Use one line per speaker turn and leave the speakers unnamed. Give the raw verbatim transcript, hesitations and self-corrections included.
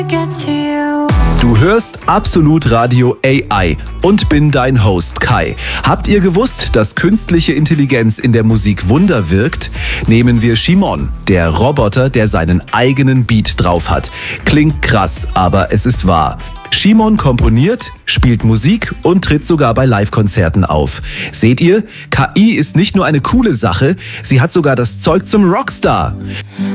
Du hörst Absolut Radio A I und bin dein Host Kai. Habt ihr gewusst, dass künstliche Intelligenz in der Musik Wunder wirkt? Nehmen wir Shimon, der Roboter, der seinen eigenen Beat drauf hat. Klingt krass, aber es ist wahr. Shimon komponiert, spielt Musik und tritt sogar bei Live-Konzerten auf. Seht ihr, K I ist nicht nur eine coole Sache, sie hat sogar das Zeug zum Rockstar.